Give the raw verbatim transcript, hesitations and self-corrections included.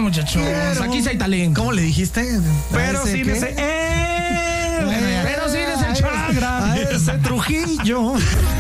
muchachos. Quiero. Aquí sí hay talento. ¿Cómo le dijiste? Pero ¿A ese sin qué? ese. ¡Eh! Bueno, ya. Pero sin ese A ese- chagra. A ese Trujillo.